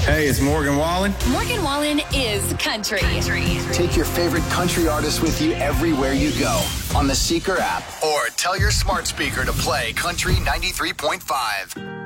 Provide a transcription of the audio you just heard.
Hey, it's Morgan Wallen. Morgan Wallen is country. Take your favorite country artist with you everywhere you go on the Seeker app or tell your smart speaker to play Country 93.5.